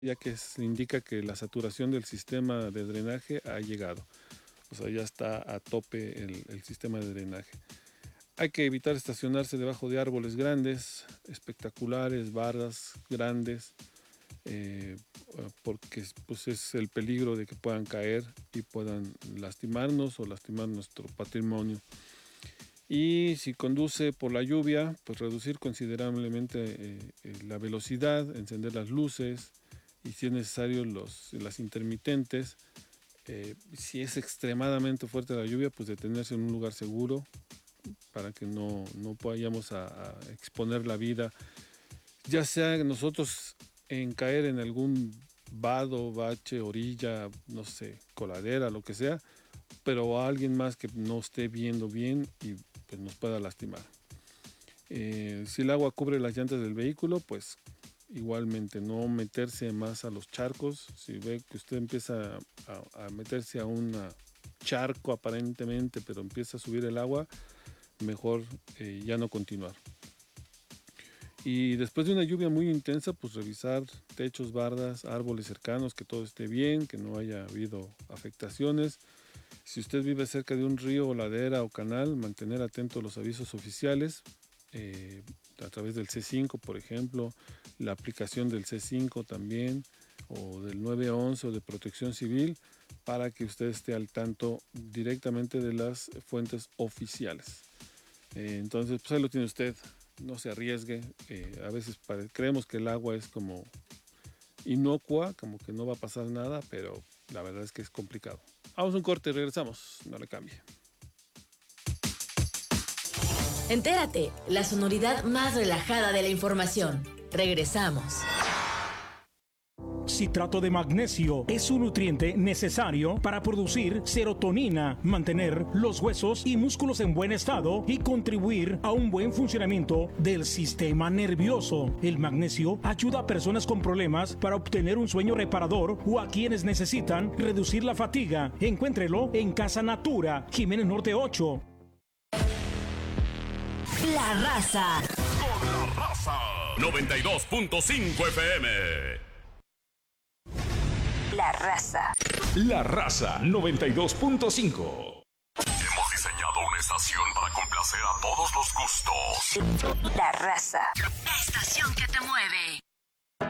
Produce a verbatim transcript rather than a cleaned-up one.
ya que se indica que la saturación del sistema de drenaje ha llegado. O sea, ya está a tope el, el sistema de drenaje. Hay que evitar estacionarse debajo de árboles grandes, espectaculares, bardas grandes, eh, porque pues, es el peligro de que puedan caer y puedan lastimarnos o lastimar nuestro patrimonio. Y si conduce por la lluvia, pues reducir considerablemente eh, eh, la velocidad, encender las luces y si es necesario los, las intermitentes. Eh, si es extremadamente fuerte la lluvia, pues detenerse en un lugar seguro para que no, no vayamos a, a exponer la vida, ya sea nosotros en caer en algún vado, bache, orilla, no sé, coladera, lo que sea, pero a alguien más que no esté viendo bien y pues nos pueda lastimar. Eh, si el agua cubre las llantas del vehículo, pues igualmente no meterse más a los charcos. Si ve que usted empieza a, a meterse a un charco aparentemente, pero empieza a subir el agua, mejor eh, ya no continuar. Y después de una lluvia muy intensa, pues revisar techos, bardas, árboles cercanos, que todo esté bien, que no haya habido afectaciones. Si usted vive cerca de un río, ladera o canal, mantener atentos los avisos oficiales eh, a través del C cinco, por ejemplo, la aplicación del C cinco también, o del nueve once o de Protección Civil, para que usted esté al tanto directamente de las fuentes oficiales. Eh, entonces, pues ahí lo tiene usted, no se arriesgue. Eh, a veces pare- creemos que el agua es como inocua, como que no va a pasar nada, pero la verdad es que es complicado. Vamos a un corte y regresamos, no le cambie. Entérate, la sonoridad más relajada de la información. Regresamos. Citrato de magnesio es un nutriente necesario para producir serotonina, mantener los huesos y músculos en buen estado y contribuir a un buen funcionamiento del sistema nervioso. El magnesio ayuda a personas con problemas para obtener un sueño reparador o a quienes necesitan reducir la fatiga. Encuéntrelo en Casa Natura, Jiménez Norte ocho. La Raza. Con La Raza. noventa y dos punto cinco F M. La Raza. La Raza noventa y dos punto cinco. Hemos diseñado una estación para complacer a todos los gustos. La Raza. La estación que te mueve.